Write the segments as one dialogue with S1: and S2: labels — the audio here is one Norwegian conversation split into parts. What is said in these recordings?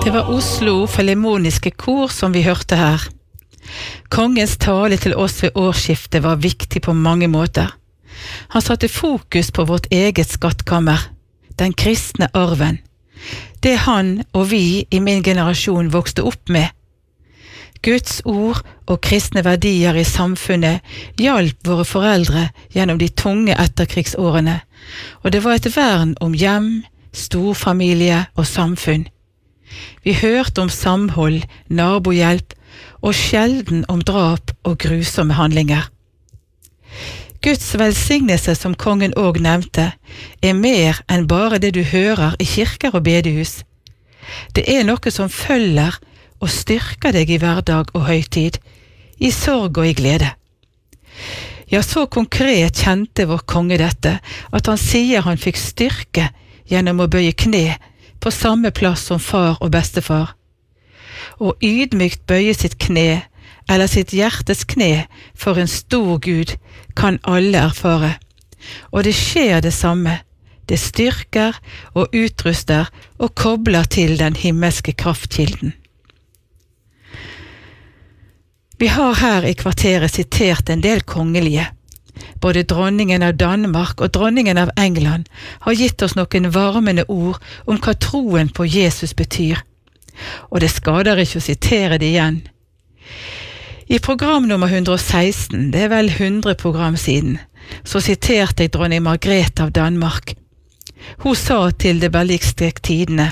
S1: Det var Oslo Filharmoniske Kor som vi hørte her. Kongens tale til oss ved årsskiftet var viktig på mange måter. Han satte fokus på vårt eget skattkammer, den kristne arven. Det han og vi i min generasjon vokste opp med. Guds ord og kristne verdier i samfunnet hjalp våre foreldre gjennom de tunge etterkrigsårene, og det var et vern om hjem, storfamilie og samfunn. Vi hørte om samhold, nabohjelp og sjelden om drap og grusomme handlinger. Guds velsignelse, som kongen også nevnte, mer enn bare det du hører i kirker og bedehus. Det noe som følger og styrker deg i hverdag og høytid, i sorg og i glede. Ja, så konkret kjente vår konge dette, at han sier han fikk styrke gjennom å bøye kne på samme plass som far og bestefar. Og ydmykt bøye sitt kne, eller sitt hjertes kne, for en stor Gud, kan alle erfare. Og det skjer det samme. Det styrker og utruster og kobler til den himmelske kraftkilden. Vi har her i kvarteret sitert en del kongelige. Både dronningen av Danmark og dronningen av England har gitt oss noen varmende ord om hva troen på Jesus betyr. Og det skader ikke å sitere det igjen. I program nummer 116, det vel 100 program siden, så siterte jeg dronning Margrethe av Danmark. Hun sa til det Berlikske Tidende: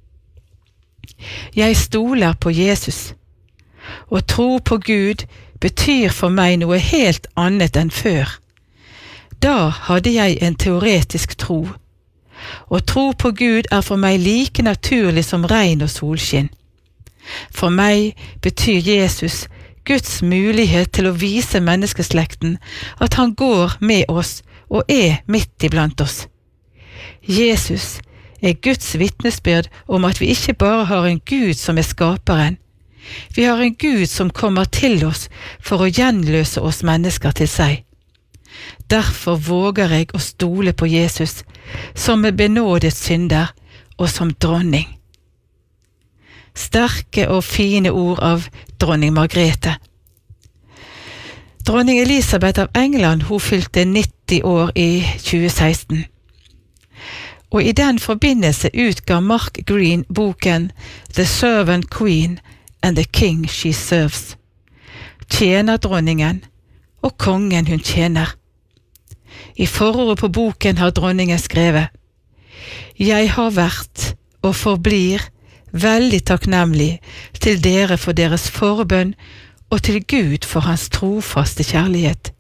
S1: «Jeg stoler på Jesus. Å tro på Gud betyr for meg noe helt annet enn før. Da hadde jeg en teoretisk tro. Å tro på Gud for meg like naturlig som regn og solskinn. For meg betyr Jesus Guds mulighet til å vise menneskeslekten at han går med oss og midt iblant oss. Jesus Guds vitnesbyrd om at vi ikke bare har en Gud som skaperen. Vi har en Gud som kommer til oss for å gjenløse oss mennesker til seg. Derfor våger jeg å stole på Jesus, som benådet synder og som dronning.» Sterke og fine ord av dronning Margrethe. Dronning Elisabeth av England, hun fylte 90 år i 2016. Og i den forbindelse utga Mark Greene boken The Servant Queen and the King She Serves. Tjenerdronningen og kongen hun tjener. I forordet på boken har dronningen skrevet: «Jeg har vært og forblir veldig takknemlig til dere for deres forbønn og til Gud for hans trofaste kjærlighet.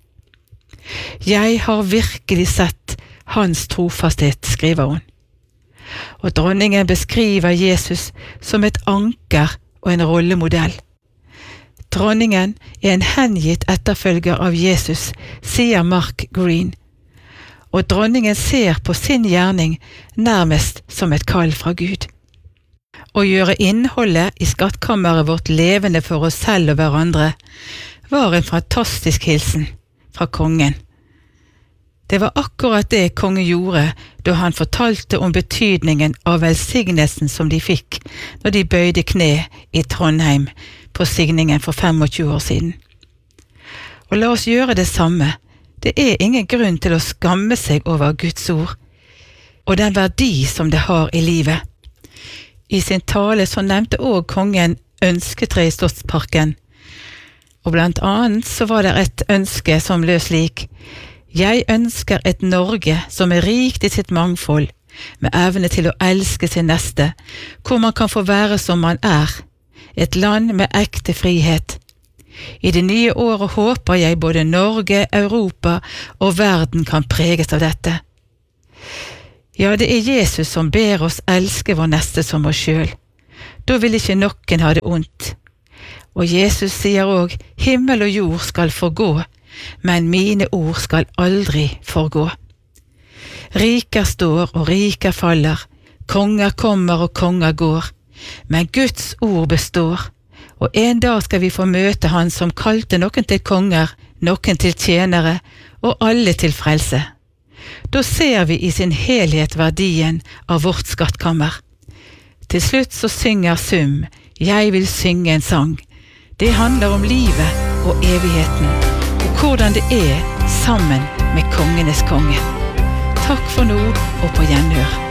S1: Jeg har virkelig sett hans trofasthet», skriver hun. Og dronningen beskriver Jesus som et anker og en rollemodell. Dronningen en hengitt etterfølger av Jesus, sier Mark Greene. Og dronningen ser på sin gjerning nærmest som et kall fra Gud. Å gjøre innholdet i skattkammeret vårt levende for oss selv og hverandre var en fantastisk hilsen fra kongen. Det var akkurat det kongen gjorde da han fortalte om betydningen av velsignelsen som de fikk når de bøyde kne i Trondheim på signingen for 25 år siden. Og la oss gjøre det samme. Det ingen grunn til å skamme seg over Guds ord og den verdi som det har i livet. I sin tale så nevnte også kongen ønsketre i Slottsparken, og blant annet så var det et ønske som lød slik: «Jeg ønsker et Norge som rikt i sitt mangfold, med evne til å elske sin neste, hvor man kan få være som man et land med ekte frihet. I det nye året håper jeg både Norge, Europa og verden kan preges av dette.» Ja, det Jesus som ber oss elske vår neste som oss selv. Da vil ikke noen ha det ondt. Og Jesus sier også: «Himmel og jord skal forgå, men mine ord skal aldri forgå.» Riker står og riker faller, konger kommer og konger går, men Guds ord består, og en dag skal vi få møte han som kalte noen til konger, noen til tjenere, og alle til frelse. Da ser vi i sin helhet verdien av vårt skattkammer. Til slutt så synger Sum, jeg vil synge en sang. Det handler om livet og evigheten, og hvordan det sammen med kongenes konge. Takk for nå, og på gjenhør.